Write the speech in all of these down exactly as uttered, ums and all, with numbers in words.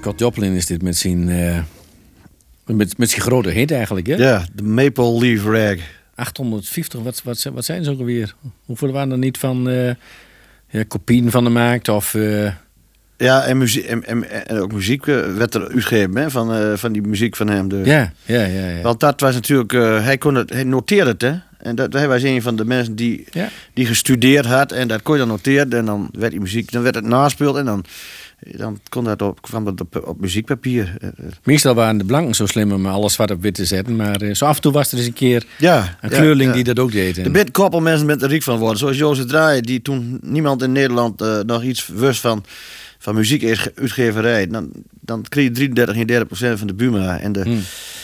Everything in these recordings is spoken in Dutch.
Scott Joplin is dit met zijn, uh, met, met zijn grote hit eigenlijk, hè? Ja, de Maple Leaf Rag. achthonderdvijftig, wat, wat, wat zijn ze ook alweer? Hoeveel waren er niet van uh, ja, kopieën van de markt? Of, uh... Ja, en, muziek, en, en, en ook muziek werd er uitgegeven, hè, van, uh, van die muziek van hem. Dus. Ja, ja, ja, ja. Want dat was natuurlijk, uh, hij, kon het, hij noteerde het, hè. En dat, hij was een van de mensen die, ja. die gestudeerd had. En dat kon je dan noteren. En dan werd die muziek, dan werd het naspeeld. En dan, dan kon dat op, kwam dat op, op muziekpapier. Meestal waren de blanken zo slim om alles zwart op wit te zetten. Maar uh, zo af en toe was er eens een keer ja, een kleurling ja, ja. die dat ook deed. En... Er bent koppel mensen met er riek van worden. Zoals Jozef Draaier, die toen niemand in Nederland uh, nog iets wist van... van muziekuitgeverij, dan, dan kreeg je drieëndertig komma drie procent van de Buma. En de, hmm.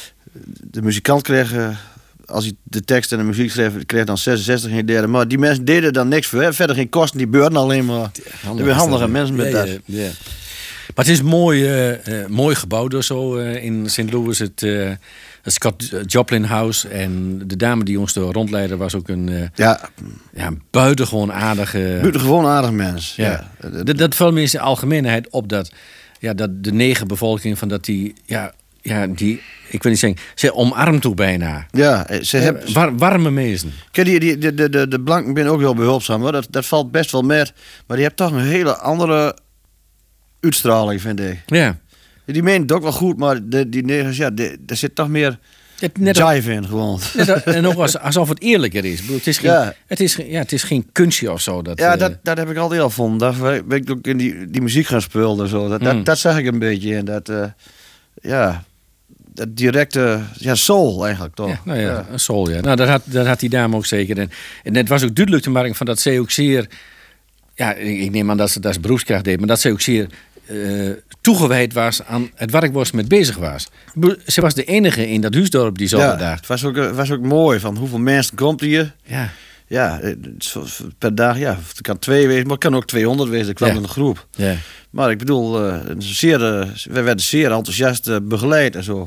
de muzikant kreeg, uh, als hij de tekst en de muziek schreef, kreeg dan zesenzestig komma drie. Maar die mensen deden dan niks voor. Hè? Verder geen kosten, die beurten alleen maar. Er zijn handige mensen met ja, dat. Ja, ja. Maar het is mooi, uh, uh, mooi gebouwd door zo uh, in Saint Louis, het, uh, het Scott Joplin House. En de dame die ons door rondleidde was ook een, uh, ja. Ja, een buitengewoon aardige... Buitengewoon aardig mens. Ja. Ja. Dat, dat valt me in zijn algemeenheid op dat, ja, dat de negerbevolking van dat die... Ja, ja, die, ik wil niet zeggen, ze omarmt toe bijna. Ja, ze hebben... War, warme mezen. Kijk, die, die, de, de, de, de blanken zijn ook heel behulpzaam, hoor. Dat, dat valt best wel met. Maar die hebt toch een hele andere uitstraling, vind ik. Ja. Die meent het ook wel goed, maar de, die negers, ja, de, daar zit toch meer net jive in, gewoon. Net, en ook als, alsof het eerlijker is. Ik bedoel, het, is geen, ja. het, is, ja, het is geen kunstje of zo. Dat, ja, uh... dat, dat heb ik altijd al gevonden. Daar ben ik ook in die, die muziek gaan spelen. Zo. Dat, mm. dat, dat zag ik een beetje in. Dat, uh, ja, dat directe, ja, soul eigenlijk toch. Ja, nou ja, ja. soul, ja. Nou, dat had, dat had die dame ook zeker. En, en het was ook duidelijk te merken van dat zij ook zeer... Ja, ik neem aan dat ze dat ze beroepskracht deed, maar dat zij ook zeer... Uh, toegewijd was aan het werk waar ze mee bezig was. Ze was de enige in dat huisdorp die zo ja, dag. Het was ook, was ook mooi van hoeveel mensen komt hier. Ja. Ja, per dag, ja, het kan twee wezen, maar het kan ook tweehonderd wezen. Ik kwam ja. in een groep. Ja. Maar ik bedoel, uh, zeer, uh, we werden zeer enthousiast uh, begeleid en zo.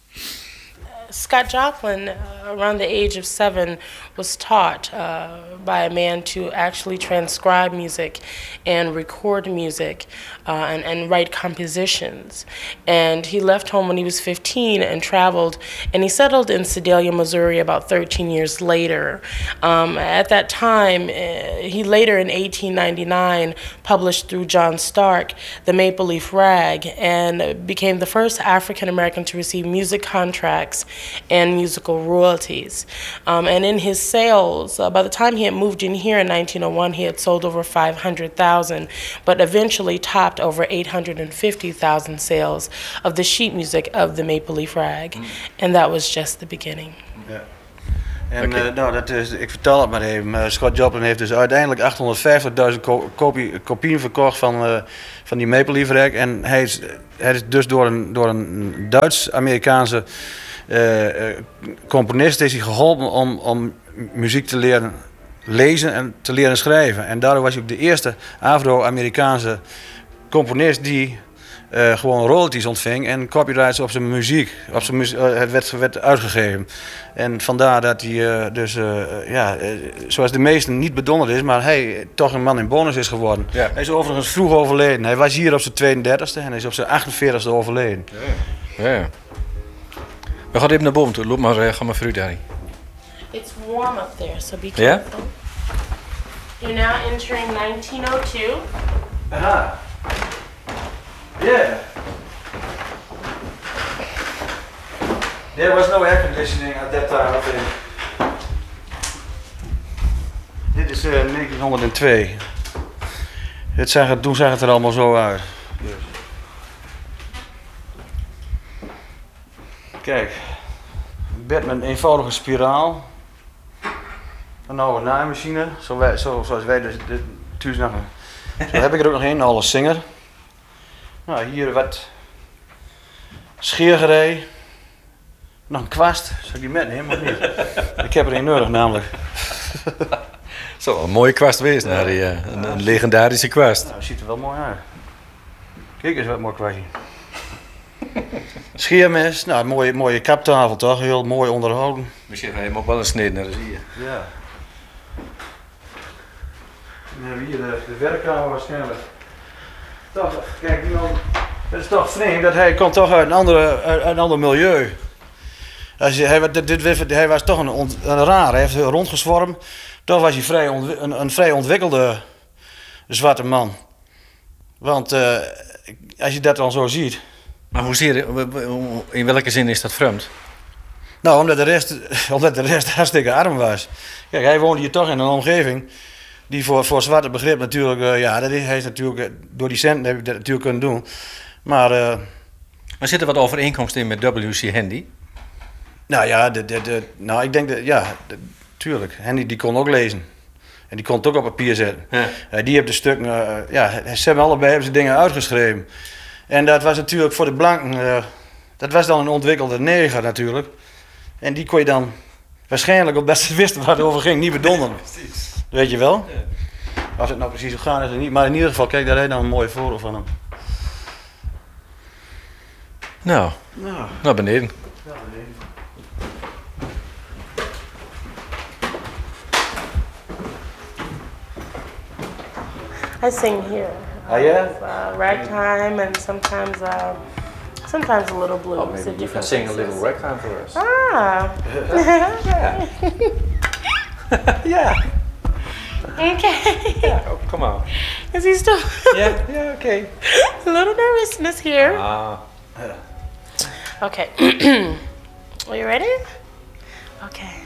Scott Joplin, uh, around the age of seven, was taught uh, by a man to actually transcribe music and record music uh, and, and write compositions. And he left home when he was fifteen and traveled, and he settled in Sedalia, Missouri about thirteen years later. Um, at that time, uh, he later in eighteen ninety-nine published through John Stark the Maple Leaf Rag and became the first African American to receive music contracts and musical royalties. Um, and in his sales, uh, by the time he had moved in here in nineteen oh one, he had sold over five hundred thousand, but eventually topped over eight hundred fifty thousand sales of the sheet music of the Maple Leaf Rag. Mm. And that was just the beginning. Ja. En okay. uh, nou, dat is, ik vertel het maar even. Uh, Scott Joplin heeft dus uiteindelijk achthonderdvijftigduizend ko- kopie, kopieën verkocht van, uh, van die Maple Leaf Rag. En hij is, hij is dus door een, door een Duits-Amerikaanse uh, uh, componist is hij geholpen om, om muziek te leren lezen en te leren schrijven. En daardoor was hij ook de eerste Afro-Amerikaanse componist die uh, gewoon royalties ontving en copyrights op zijn muziek. Op zijn muziek uh, het werd, werd uitgegeven. En vandaar dat hij uh, dus, uh, ja, uh, zoals de meesten niet bedonderd is, maar hij toch een man in bonus is geworden. Ja. Hij is overigens vroeg overleden. Hij was hier op zijn tweeëndertigste en hij is op zijn achtenveertigste overleden. Ja. Ja. We gaan even naar boven toe. Loop maar, uh, ga maar fruit, Harry. It's warm up there, so be careful. Yeah? You're now entering nineteen oh two. Aha. Yeah. There was no air conditioning at that time, I think. Dit is uh, negentienhonderdtwee. Het zag, toen zag het er allemaal zo uit. Dus. Kijk, een bed met een eenvoudige spiraal. Een oude naaimachine, zo wij, zo, zoals wij dus thuis nog. Zo heb ik er ook nog een, een oude Singer. Nou, hier wat scheergerei. Nog een kwast. Zal ik die metnemen of niet? Ik heb er een nodig namelijk. Zo, een mooie kwast wezen, ja. Harry. Ja. Een, een legendarische kwast. Nou, ziet er wel mooi uit. Kijk eens wat mooi kwastje. Scheermes, nou, mooie, mooie kaptafel toch, heel mooi onderhouden. Misschien ga je hem ook wel een snede naar, dat zie je. Ja. Dan hebben we hier de, de werkkamer waarschijnlijk. Toch, kijk, nu al Het is toch vreemd dat hij komt toch uit een, andere, uit een ander milieu. Als je, hij, dit, dit, hij was toch een, ont, een raar, hij heeft rondgezwormd. Toch was hij vrij ontwi een, een vrij ontwikkelde zwarte man. Want uh, als je dat dan zo ziet... Maar hoezeer, in welke zin is dat vreemd? Nou, omdat de rest, omdat de rest hartstikke arm was. Kijk, hij woonde hier toch in een omgeving die voor, voor zwarte begrip natuurlijk... Uh, ja, dat is, hij is natuurlijk, door die centen heb ik dat natuurlijk kunnen doen. Maar... Uh, maar zit er wat overeenkomst in met W C Handy? Nou ja, de, de, de, nou, ik denk dat, ja, de, tuurlijk. Handy die kon ook lezen. En die kon het ook op papier zetten. Ja. Uh, die heeft de stukken, uh, ja, ze hebben allebei hebben ze dingen uitgeschreven. En dat was natuurlijk voor de blanken, uh, dat was dan een ontwikkelde neger natuurlijk. En die kon je dan waarschijnlijk, omdat ze wisten waar het over ging, niet bedonderen. Precies. Weet je wel? Ja. Als het nou precies zo gaat, is het niet. Maar in ieder geval, kijk, daar heb je dan een mooie foto van hem. Nou, nou. naar beneden. Ja, beneden. I sing here. Oh yeah? Uh, ragtime and sometimes, uh, sometimes a little blues. Oh, maybe you can sing a little ragtime for us. Ah. yeah. yeah. Okay. Yeah. Oh, come on. Is he still? yeah. Yeah. Okay. A little nervousness here. Ah. Okay. Are you ready? Okay.